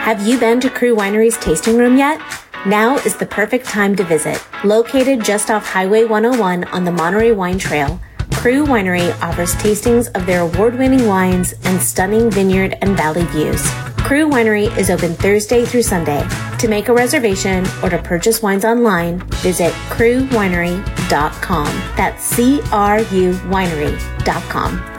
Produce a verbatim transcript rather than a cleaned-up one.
Have you been to Crew Winery's tasting room yet? Now is the perfect time to visit. Located just off Highway one oh one on the Monterey Wine Trail, Crew Winery offers tastings of their award-winning wines and stunning vineyard and valley views. Crew Winery is open Thursday through Sunday. To make a reservation or to purchase wines online, visit crew winery dot com. That's C R U winery dot com.